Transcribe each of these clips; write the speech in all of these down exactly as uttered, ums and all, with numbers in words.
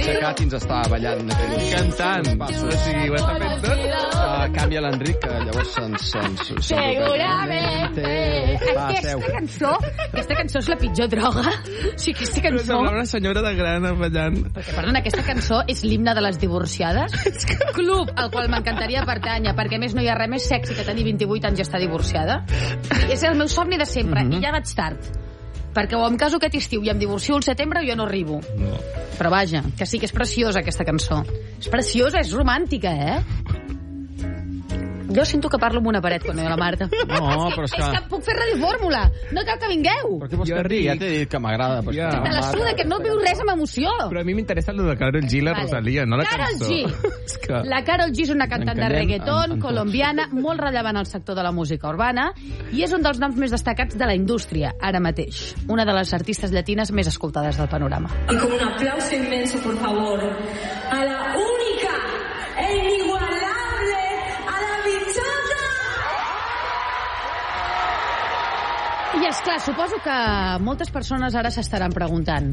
aixecat i ens estava ballant. Cantant. O sigui, ho està fent tot? Uh, canvia l'Enric, que llavors se'ns... se'ns Segurament. Aquesta cançó, aquesta cançó és la pitjor droga. O sigui, aquesta Però cançó... semblava una senyora de grana ballant. Perquè, perdona, aquesta cançó és l'himne de les divorciades. Club al qual m'encantaria pertànyer, perquè a més no hi ha res més sexy que tenir vint-i-vuit anys i estar divorciada. És el meu somni de sempre, mm -hmm. i ja vaig tard. Perquè o em caso aquest estiu i em divorcio al setembre o jo no arribo. No. Però vaja, que sí que és preciosa aquesta cançó. És preciosa, és romàntica, eh? Jo sento que parlo amb una paret quan veig la Marta. No, però és que... És que puc fer radiofórmula. No cal que vingueu. Però què vols Jo que et digui? Ja ric. t'he dit que m'agrada. Però Ja. és Te la suda, que no viu res amb emoció. Però a mi m'interessa el de Karol G i la Vale. Rosalía, no la Karol cançó. G. És que... La Karol G és una cantant de Encallem reggaeton en- en colombiana, molt rellevant al sector de la música urbana, i és un dels noms més destacats de la indústria, ara mateix. Una de les artistes llatines més escoltades del panorama. Y con un aplauso inmenso, por favor, a la única e inigualable, a la bichota. I és clar, suposo que moltes persones ara s'estaran preguntant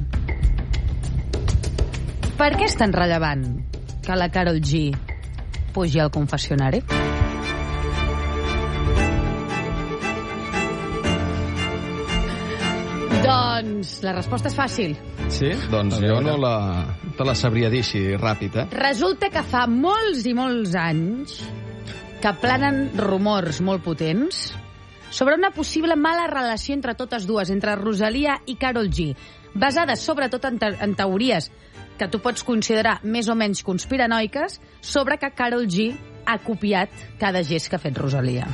per què és tan rellevant que la Karol G pugi al confessionari? Doncs la resposta és fàcil. Sí? Doncs jo no la, te la sabria dir així ràpid, eh? Resulta que fa molts i molts anys que planen rumors molt potents sobre una possible mala relació entre totes dues, entre Rosalía i Karol G, basades sobretot en, te en teories que tu pots considerar més o menys conspiranoiques sobre que Karol G ha copiat cada gest que ha fet Rosalía.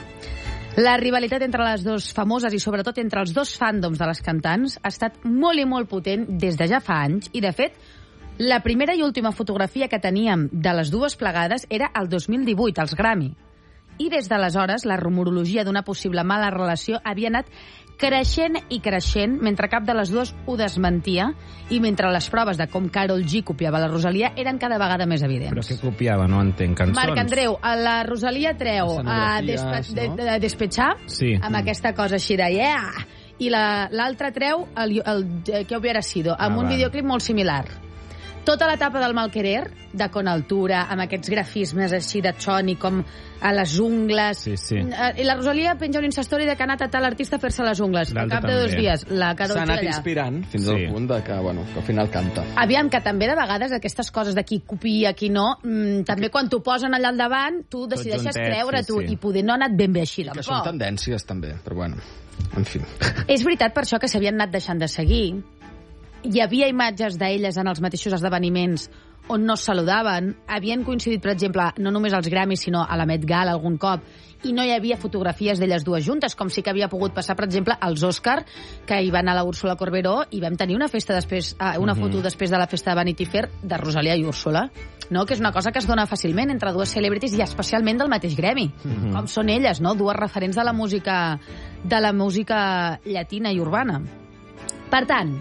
La rivalitat entre les dues famoses i sobretot entre els dos fàndoms de les cantants ha estat molt i molt potent des de ja fa anys i, de fet, la primera i última fotografia que teníem de les dues plegades era el dos mil divuit, als Grammy. I des d'aleshores la rumorologia d'una possible mala relació havia anat creixent i creixent mentre cap de les dues ho desmentia i mentre les proves de com Karol G copiava la Rosalía eren cada vegada més evidents. Però què copiava? No entenc. Cançons? Marc Andreu, a la Rosalía treu a Escenografies, despe no? de, de Despechar, Sí. amb aquesta cosa així de yeah, i l'altra treu el, el, el que hubiera sido, amb Ah, un va. videoclip molt similar. Tota l'etapa del Malquerer, de Con Altura, amb aquests grafismes així de Choni, com a les ungles. Sí, sí. I la Rosalía penja un Instastory de que ha anat a tal artista a fer-se les ungles. Al L'altra cap de dos també. dies, la Karol S'ha G anat allà. inspirant fins Sí. al punt de que, bueno, que al final canta. Aviam, que també de vegades aquestes coses de qui copia, qui no, mmm, també quan t'ho posen allà al davant, tu decideixes juntet, creure sí, tu, sí. i poder no ha anat ben bé així, Que són tampoc. tendències, també, però bueno, en fi. És veritat per això que s'havien anat deixant de seguir. Hi havia imatges d'elles en els mateixos esdeveniments on no es saludaven. Havien coincidit, per exemple, no només als Grammys, sinó a la Met Gala algun cop, i no hi havia fotografies d'elles dues juntes, com sí que havia pogut passar, per exemple, als Òscar, que hi va anar la Úrsula Corberó, i vam tenir una festa després, ah, una foto després de la festa de Vanity Fair de Rosalía i Úrsula, no? Que és una cosa que es dona fàcilment entre dues celebrities i especialment del mateix Grammy, com són elles, no? Dues referents de la música de la música llatina i urbana. Per tant,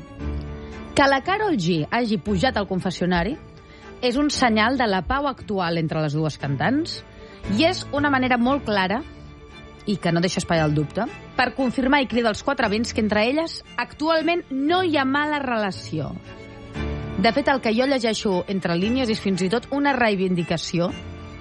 que la Karol G hagi pujat al confessionari és un senyal de la pau actual entre les dues cantants i és una manera molt clara, i que no deixa espai al dubte, per confirmar i cridar els quatre vents que entre elles actualment no hi ha mala relació. De fet, el que jo llegeixo entre línies és fins i tot una reivindicació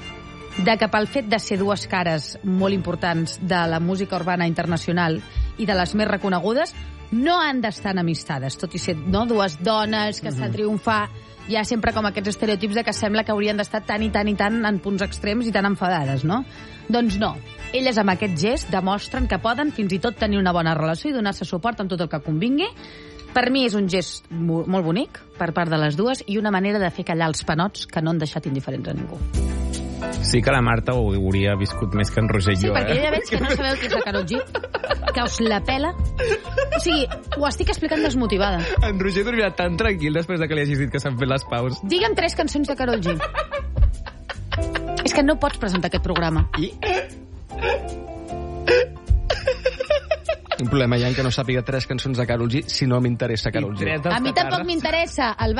de que pel fet de ser dues cares molt importants de la música urbana internacional i de les més reconegudes, no han d'estar enemistades, tot i ser no, dues dones que estan triomfant. Hi ha sempre com aquests estereotips de que sembla que haurien d'estar tan i tant i tant en punts extrems i tan enfadades, no? Doncs no. Elles amb aquest gest demostren que poden fins i tot tenir una bona relació i donar-se suport amb tot el que convingui. Per mi és un gest mo- molt bonic per part de les dues i una manera de fer callar els panots que no han deixat indiferents a ningú. Sí que la Marta ho hauria viscut més que en Roger i Sí, jo, perquè jo eh? ja veig que no sabeu qui és la Karol G, que us la pela. O sigui, ho estic explicant desmotivada. En Roger dormirà tan tranquil després de que li hagis dit que s'han fet les paus. Digue'm tres cançons de Karol G. És que no pots presentar aquest programa. I... Un problema hi ha en que no sàpiga tres cançons de Karol G si no m'interessa Karol G. I tres dels A mi Catarres. tampoc m'interessa el